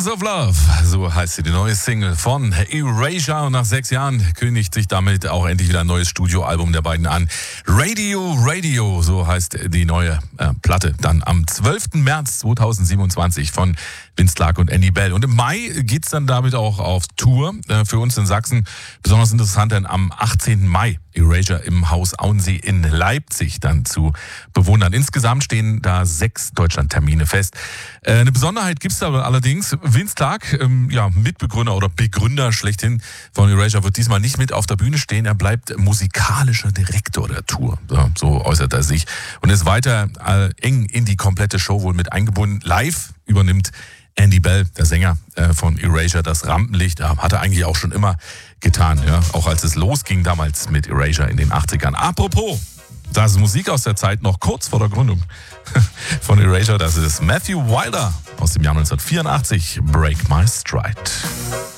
of Love, so heißt sie, die neue Single von Erasure. Und nach 6 Jahren kündigt sich damit auch endlich wieder ein neues Studioalbum der beiden an. Radio, so heißt die neue Platte. Dann am 12. März 2027 von Vince Clarke und Andy Bell. Und im Mai geht's dann damit auch auf Tour für uns in Sachsen. Besonders interessant denn am 18. Mai Erasure im Haus Auensee in Leipzig dann zu bewundern. Insgesamt stehen da 6 Deutschlandtermine fest. Eine Besonderheit gibt's da allerdings. Vince Clarke, Mitbegründer oder Begründer schlechthin von Erasure, wird diesmal nicht mit auf der Bühne stehen. Er bleibt musikalischer Direktor der Tour. So äußert er sich. Und ist weiter eng in die komplette Show wohl mit eingebunden. Live übernimmt Andy Bell, der Sänger von Erasure, das Rampenlicht. Hat er eigentlich auch schon immer getan. Ja? Auch als es losging damals mit Erasure in den 80ern. Apropos, das ist Musik aus der Zeit noch kurz vor der Gründung von Erasure. Das ist Matthew Wilder aus dem Jahr 1984, Break My Stride.